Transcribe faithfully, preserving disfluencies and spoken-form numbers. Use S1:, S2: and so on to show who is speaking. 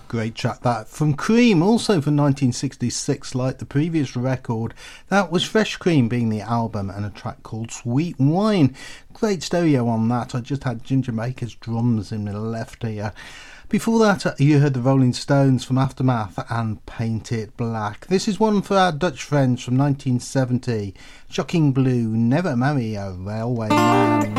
S1: Great track that from Cream, also from nineteen sixty-six, like the previous record. That was Fresh Cream being the album, and a track called Sweet Wine. Great stereo on that. I just had Ginger Baker's drums in my left ear. Before that, you heard the Rolling Stones from Aftermath and Paint It Black. This is one for our Dutch friends from nineteen seventy. Shocking Blue, Never Marry a Railway Man.